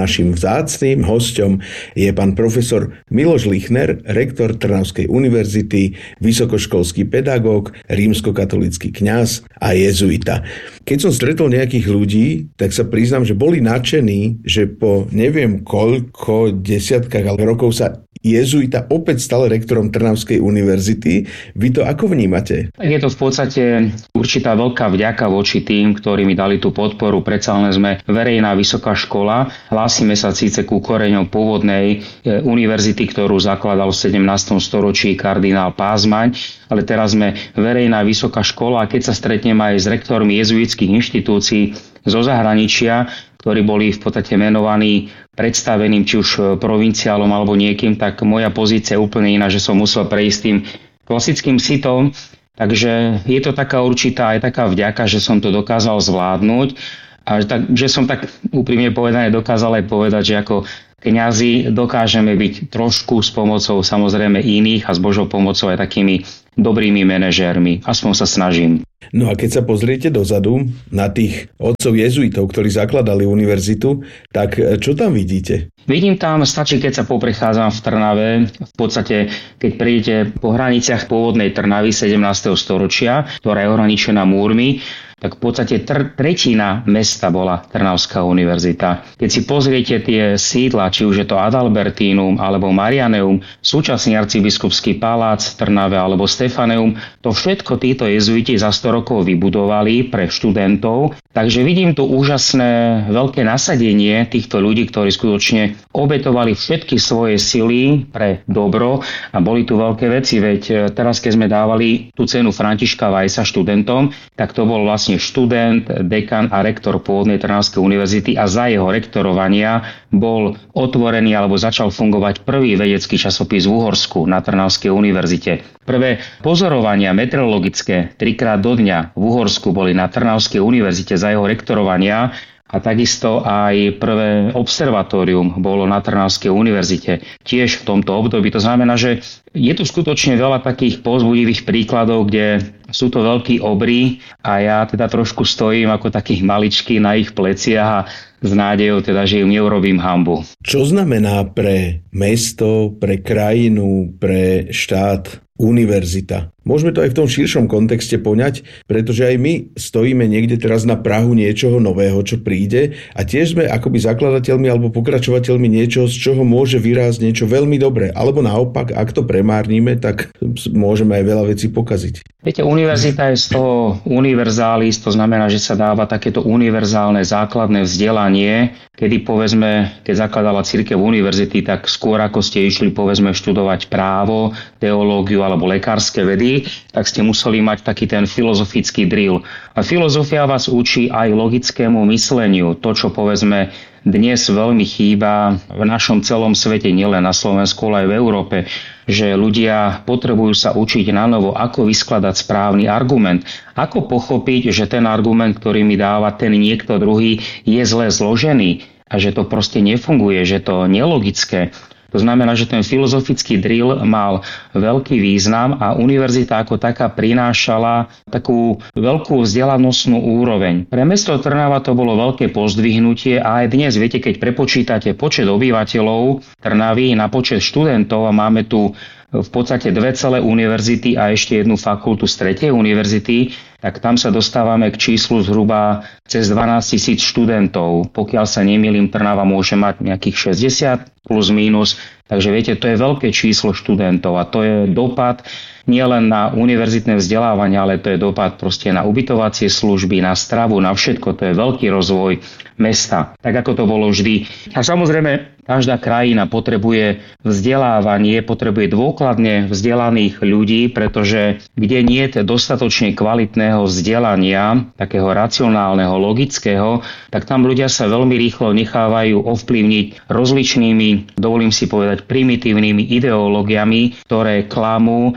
našim vzácnym hosťom je pán profesor Miloš Lichner, rektor Trnavskej univerzity, vysokoškolský pedagóg, rímskokatolícky kňaz a jezuita. Keď som stretol nejakých ľudí, tak sa priznám, že boli nadšení, že po neviem koľko desiatkách rokov sa jezuita opäť stal rektorom Trnavskej univerzity. Vy to ako vnímate? Je to v podstate určitá veľká vďaka voči tým, ktorí mi dali tú podporu. Predsa len sme verejná vysoká škola. Hlásime sa síce ku koreňom pôvodnej univerzity, ktorú zakladal v 17. storočí kardinál Pázmaň, ale teraz sme verejná vysoká škola a keď sa stretneme aj s rektormi jezuitských inštitúcií zo zahraničia, ktorí boli v podstate menovaní predstaveným či už provinciálom alebo niekým, tak moja pozícia je úplne iná, že som musel prejsť tým klasickým sitom. Takže je to taká určitá aj taká vďaka, že som to dokázal zvládnuť a že som tak úprimne povedané dokázal aj povedať, že ako kňazi dokážeme byť trošku s pomocou samozrejme iných a s Božou pomocou aj takými dobrými manažérmi. Aspoň sa snažím. No a keď sa pozriete dozadu na tých otcov jezuitov, ktorí zakladali univerzitu, tak čo tam vidíte? Vidím tam, stačí, keď sa poprechádzam v Trnave, v podstate, keď prejdete po hraniciach pôvodnej Trnavy 17. storočia, ktorá je ohraničená múrmi, tak v podstate tretina mesta bola Trnavská univerzita. Keď si pozriete tie sídla, či už je to Adalbertínum alebo Marianeum, súčasný arcibiskupský palác v Trnave alebo Stefaneum, to všetko títo jezuiti za 100 rokov vybudovali pre študentov. Takže vidím tu úžasné veľké nasadenie týchto ľudí, ktorí skutočne obetovali všetky svoje sily pre dobro a boli tu veľké veci. Veď teraz, keď sme dávali tú cenu Františka Weissa študentom, tak to bol vlastne študent, dekan a rektor pôvodnej Trnavskej univerzity a za jeho rektorovania bol otvorený alebo začal fungovať prvý vedecký časopis v Uhorsku na Trnavskej univerzite. Prvé pozorovania meteorologické 3-krát do dňa v Uhorsku boli na Trnavskej univerzite za jeho rektorovania a takisto aj prvé observatórium bolo na Trnavskej univerzite tiež v tomto období. To znamená, že je tu skutočne veľa takých povzbudivých príkladov, kde sú to veľkí obry a ja teda trošku stojím ako takých maličký na ich pleciach a s nádejou teda, že im neurobím hanbu. Čo znamená pre mesto, pre krajinu, pre štát univerzita? Môžeme to aj v tom širšom kontexte poňať, pretože aj my stojíme niekde teraz na prahu niečoho nového, čo príde a tiež sme akoby zakladateľmi alebo pokračovateľmi niečoho, z čoho môže vyrásť niečo veľmi dobré. Alebo naopak, ak to premárnime, tak môžeme aj veľa vecí pokaziť. Viete, univerzita je z toho univerzális, to znamená, že sa dáva takéto univerzálne základné vzdelanie, kedy povedzme, keď zakladala cirkev univerzity, tak skôr ako ste išli povedzme študovať právo, teológiu alebo lekárske vedy, tak ste museli mať taký ten filozofický drill. A filozofia vás učí aj logickému mysleniu. To, čo povedzme dnes veľmi chýba v našom celom svete, nielen na Slovensku, ale aj v Európe, že ľudia potrebujú sa učiť na novo, ako vyskladať správny argument. Ako pochopiť, že ten argument, ktorý mi dáva ten niekto druhý, je zle zložený a že to proste nefunguje, že to nelogické. To znamená, že ten filozofický drill mal veľký význam a univerzita ako taká prinášala takú veľkú vzdelanostnú úroveň. Pre mesto Trnava to bolo veľké pozdvihnutie a aj dnes, viete, keď prepočítate počet obyvateľov Trnavy na počet študentov a máme tu v podstate dve celé univerzity a ešte jednu fakultu z tretej univerzity, tak tam sa dostávame k číslu zhruba cez 12 000 študentov. Pokiaľ sa nemýlim, Trnava môže mať nejakých 60 plus mínus. Takže viete, to je veľké číslo študentov a to je dopad nielen na univerzitné vzdelávanie, ale to je dopad proste na ubytovacie služby, na stravu, na všetko. To je veľký rozvoj mesta, tak ako to bolo vždy. A samozrejme, každá krajina potrebuje vzdelávanie, potrebuje dôkladne vzdelaných ľudí, pretože kde nie je dostatočne kvalitného vzdelania, takého racionálneho, logického, tak tam ľudia sa veľmi rýchlo nechávajú ovplyvniť rozličnými, dovolím si povedať, primitívnymi ideológiami, ktoré klamú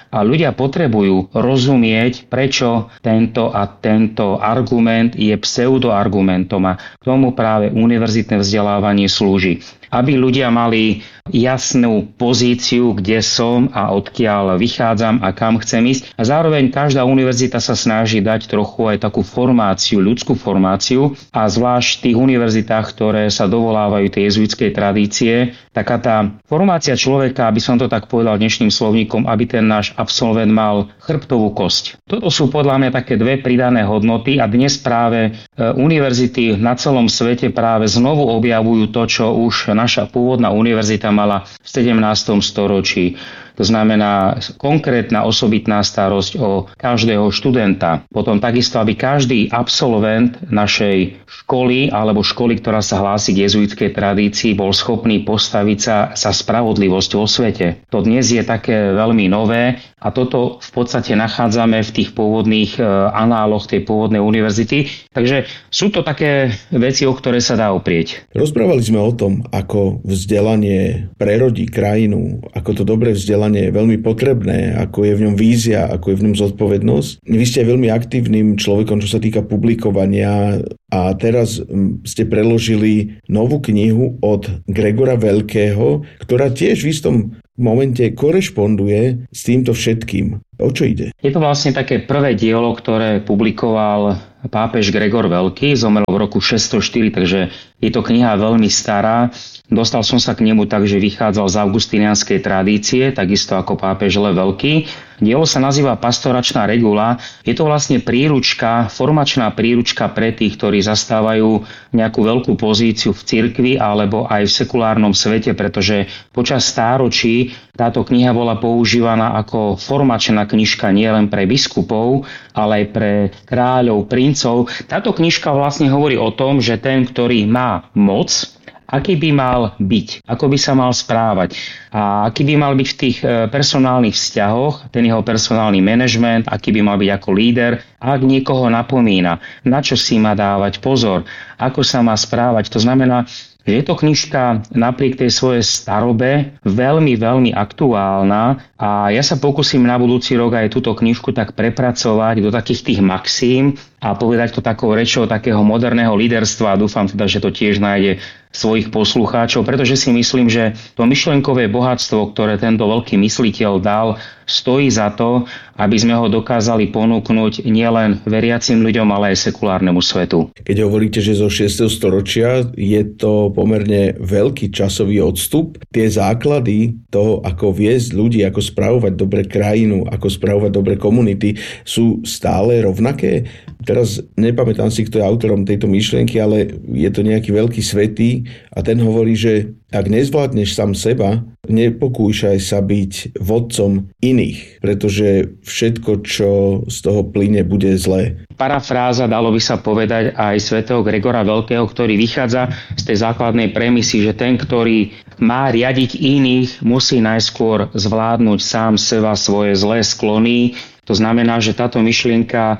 A ľudia potrebujú rozumieť, prečo tento a tento argument je pseudoargumentom a k tomu práve univerzitné vzdelávanie slúži. Aby ľudia mali jasnú pozíciu, kde som a odkiaľ vychádzam a kam chcem ísť. A zároveň každá univerzita sa snaží dať trochu aj takú formáciu, ľudskú formáciu a zvlášť v tých univerzitách, ktoré sa dovolávajú tej jezuitskej tradície, taká tá formácia človeka, aby som to tak povedal dnešným slovníkom, aby ten náš absolvent mal chrbtovú kosť. Toto sú podľa mňa také dve pridané hodnoty a dnes práve univerzity na celom svete práve znovu objavujú to, čo už naša pôvodná univerzita mala v 17. storočí. To znamená konkrétna osobitná starosť o každého študenta. Potom takisto, aby každý absolvent našej školy alebo školy, ktorá sa hlási k jezuitskej tradícii, bol schopný postaviť sa za spravodlivosť vo svete. To dnes je také veľmi nové a toto v podstate nachádzame v tých pôvodných análoch tej pôvodnej univerzity. Takže sú to také veci, o ktoré sa dá oprieť. Rozprávali sme o tom, ako vzdelanie prerodí krajinu, ako to dobré vzdelanie je veľmi potrebné, ako je v ňom vízia, ako je v ňom zodpovednosť. Vy ste veľmi aktívnym človekom, čo sa týka publikovania a teraz ste preložili novú knihu od Gregora Veľkého, ktorá tiež v istom momente korešponduje s týmto všetkým. O čo ide? Je to vlastne také prvé dielo, ktoré publikoval pápež Gregor Veľký, zomrel v roku 604, takže je to kniha veľmi stará. Dostal som sa k nemu tak, že vychádzal z augustinianskej tradície, takisto ako pápež Lev Veľký. Dielo sa nazýva Pastoračná regula. Je to vlastne príručka, formačná príručka pre tých, ktorí zastávajú nejakú veľkú pozíciu v cirkvi alebo aj v sekulárnom svete, pretože počas stáročí táto kniha bola používaná ako formačná knižka nielen pre biskupov, ale aj pre kráľov, princov. Táto knižka vlastne hovorí o tom, že ten, ktorý má moc, aký by mal byť, ako by sa mal správať a aký by mal byť v tých personálnych vzťahoch, ten jeho personálny manažment, aký by mal byť ako líder, ak niekoho napomína, na čo si má dávať pozor, ako sa má správať. To znamená, že je to knižka napriek tej svojej starobe veľmi, veľmi aktuálna a ja sa pokúsim na budúci rok aj túto knižku tak prepracovať do takých tých maxím a povedať to takou rečou takého moderného líderstva a dúfam teda, že to tiež nájde svojich poslucháčov, pretože si myslím, že to myšlienkové bohatstvo, ktoré tento veľký mysliteľ dal, stojí za to, aby sme ho dokázali ponúknuť nielen veriacim ľuďom, ale aj sekulárnemu svetu. Keď hovoríte, že zo 6. storočia je to pomerne veľký časový odstup, tie základy toho, ako viesť ľudí, ako spravovať dobre krajinu, ako spravovať dobre komunity, sú stále rovnaké. Teraz nepamätám si, kto je autorom tejto myšlienky, ale je to nejaký veľký svätý a ten hovorí, že ak nezvládneš sám seba, nepokúšaj sa byť vodcom iných, pretože všetko, čo z toho plyne, bude zlé. Parafráza, dalo by sa povedať, aj svätého Gregora Veľkého, ktorý vychádza z tej základnej premisy, že ten, ktorý má riadiť iných, musí najskôr zvládnuť sám seba, svoje zlé sklony. To znamená, že táto myšlienka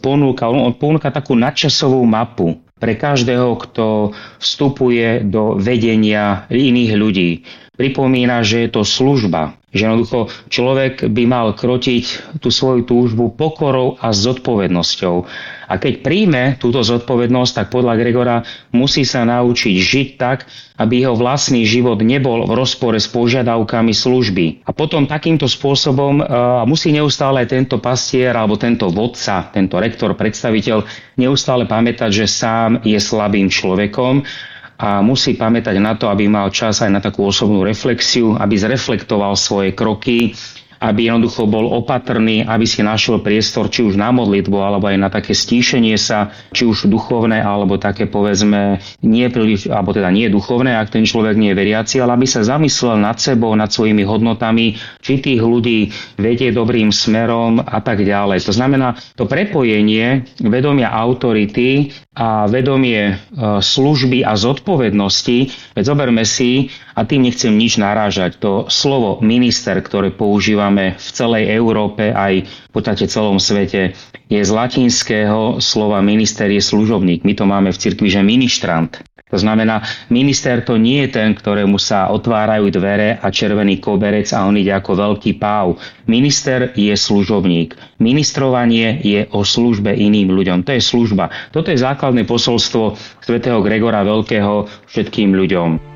ponúka takú nadčasovú mapu pre každého, kto vstupuje do vedenia iných ľudí. Pripomína, že je to služba, že jednoducho človek by mal krotiť tú svoju túžbu pokorou a zodpovednosťou. A keď príjme túto zodpovednosť, tak podľa Gregora musí sa naučiť žiť tak, aby jeho vlastný život nebol v rozpore s požiadavkami služby. A potom takýmto spôsobom musí neustále tento pastier alebo tento vodca, tento rektor, predstaviteľ neustále pamätať, že sám je slabým človekom a musí pamätať na to, aby mal čas aj na takú osobnú reflexiu, aby zreflektoval svoje kroky, aby jednoducho bol opatrný, aby si našiel priestor či už na modlitbu, alebo aj na také stíšenie sa, či už duchovné, alebo také povedzme nie príliš, alebo teda nie duchovné, ak ten človek nie je veriaci, ale aby sa zamyslel nad sebou, nad svojimi hodnotami, či tých ľudí vedie dobrým smerom a tak ďalej. To znamená, to prepojenie vedomia autority a vedomie služby a zodpovednosti, veď zoberme si, a tým nechcem nič narážať, to slovo minister, ktoré používame v celej Európe, aj v podstate celom svete, je z latinského slova minister je služobník. My to máme v cirkvi, že ministrant. To znamená, minister to nie je ten, ktorému sa otvárajú dvere a červený koberec a on ide ako veľký páv. Minister je služobník. Ministrovanie je o službe iným ľuďom. To je služba. Toto je základné posolstvo svätého Gregora Veľkého všetkým ľuďom.